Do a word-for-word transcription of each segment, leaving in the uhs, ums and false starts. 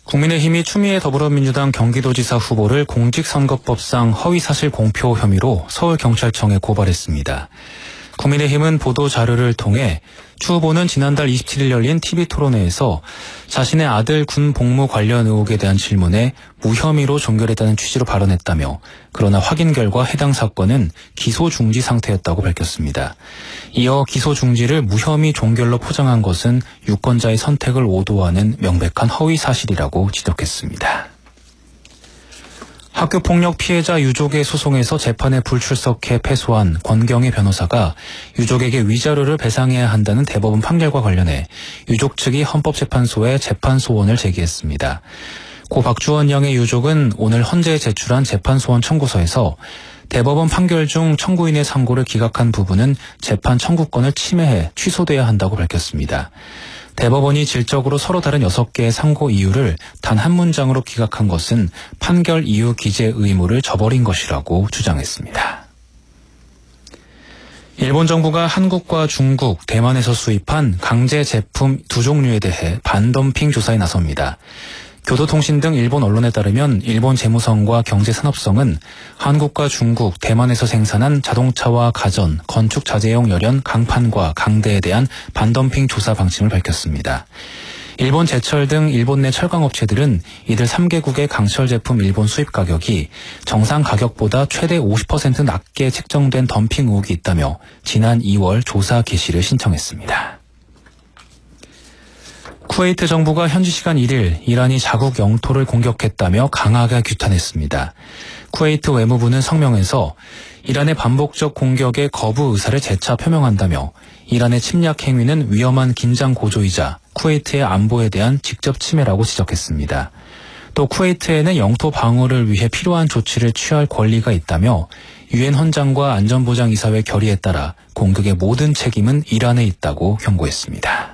국민의힘이 추미애 더불어민주당 경기도지사 후보를 공직선거법상 허위사실 공표 혐의로 서울경찰청에 고발했습니다. 국민의힘은 보도자료를 통해 추 후보는 지난달 이십칠일 열린 티비토론회에서 자신의 아들 군 복무 관련 의혹에 대한 질문에 무혐의로 종결했다는 취지로 발언했다며, 그러나 확인 결과 해당 사건은 기소 중지 상태였다고 밝혔습니다. 이어 기소 중지를 무혐의 종결로 포장한 것은 유권자의 선택을 오도하는 명백한 허위 사실이라고 지적했습니다. 학교폭력 피해자 유족의 소송에서 재판에 불출석해 패소한 권경희 변호사가 유족에게 위자료를 배상해야 한다는 대법원 판결과 관련해 유족 측이 헌법재판소에 재판 소원을 제기했습니다. 고 박주원 양의 유족은 오늘 헌재에 제출한 재판 소원 청구서에서 대법원 판결 중 청구인의 상고를 기각한 부분은 재판 청구권을 침해해 취소돼야 한다고 밝혔습니다. 대법원이 질적으로 서로 다른 여섯 개의 상고 이유를 단 한 문장으로 기각한 것은 판결 이유 기재 의무를 저버린 것이라고 주장했습니다. 일본 정부가 한국과 중국, 대만에서 수입한 강제 제품 두 종류에 대해 반덤핑 조사에 나섭니다. 교도통신 등 일본 언론에 따르면 일본 재무성과 경제산업성은 한국과 중국, 대만에서 생산한 자동차와 가전, 건축 자재용 열연, 강판과 강대에 대한 반덤핑 조사 방침을 밝혔습니다. 일본 제철 등 일본 내 철강업체들은 이들 삼 개국의 강철 제품 일본 수입 가격이 정상 가격보다 최대 오십 퍼센트 낮게 책정된 덤핑 의혹이 있다며 지난 이월 조사 개시를 신청했습니다. 쿠웨이트 정부가 현지 시간 일일 이란이 자국 영토를 공격했다며 강하게 규탄했습니다. 쿠웨이트 외무부는 성명에서 이란의 반복적 공격에 거부 의사를 재차 표명한다며 이란의 침략 행위는 위험한 긴장 고조이자 쿠웨이트의 안보에 대한 직접 침해라고 지적했습니다. 또 쿠웨이트에는 영토 방어를 위해 필요한 조치를 취할 권리가 있다며 유엔 헌장과 안전보장이사회 결의에 따라 공격의 모든 책임은 이란에 있다고 경고했습니다.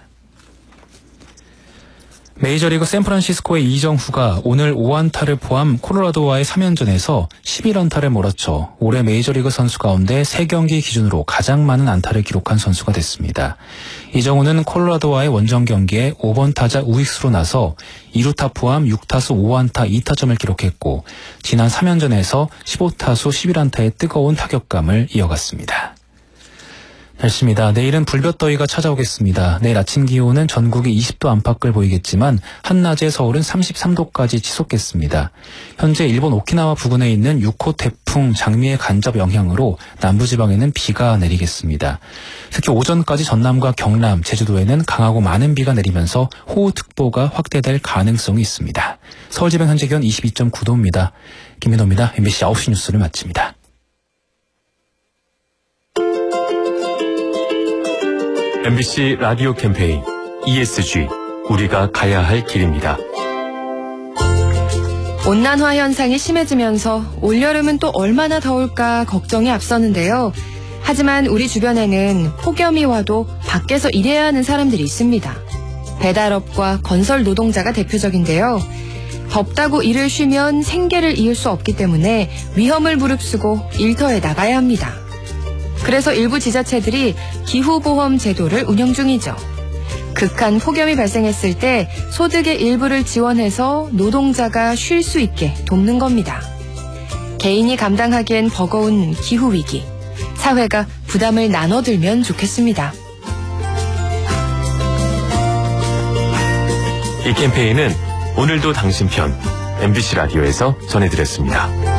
메이저리그 샌프란시스코의 이정후가 오늘 오 안타를 포함 콜로라도와의 삼 연전에서 십일 안타를 몰아쳐 올해 메이저리그 선수 가운데 세 경기 기준으로 가장 많은 안타를 기록한 선수가 됐습니다. 이정후는 콜로라도와의 원정 경기에 오 번 타자 우익수로 나서 이 루타 포함 육 타수 오 안타 이 타점을 기록했고 지난 삼 연전에서 십오 타수 십일 안타의 뜨거운 타격감을 이어갔습니다. 날씨입니다. 내일은 불볕더위가 찾아오겠습니다. 내일 아침 기온은 전국이 이십 도 안팎을 보이겠지만 한낮에 서울은 삼십삼 도까지 치솟겠습니다. 현재 일본 오키나와 부근에 있는 육 호 태풍 장미의 간접 영향으로 남부지방에는 비가 내리겠습니다. 특히 오전까지 전남과 경남, 제주도에는 강하고 많은 비가 내리면서 호우특보가 확대될 가능성이 있습니다. 서울지방 현재 기온 이십이 점 구 도입니다. 김민호입니다. 엠비씨 아홉 시 뉴스를 마칩니다. 엠비씨 라디오 캠페인 이에스지 우리가 가야 할 길입니다. 온난화 현상이 심해지면서 올여름은 또 얼마나 더울까 걱정이 앞서는데요. 하지만 우리 주변에는 폭염이 와도 밖에서 일해야 하는 사람들이 있습니다. 배달업과 건설 노동자가 대표적인데요. 덥다고 일을 쉬면 생계를 이을 수 없기 때문에 위험을 무릅쓰고 일터에 나가야 합니다. 그래서 일부 지자체들이 기후보험 제도를 운영 중이죠. 극한 폭염이 발생했을 때 소득의 일부를 지원해서 노동자가 쉴 수 있게 돕는 겁니다. 개인이 감당하기엔 버거운 기후위기, 사회가 부담을 나눠들면 좋겠습니다. 이 캠페인은 오늘도 당신 편 엠비씨 라디오에서 전해드렸습니다.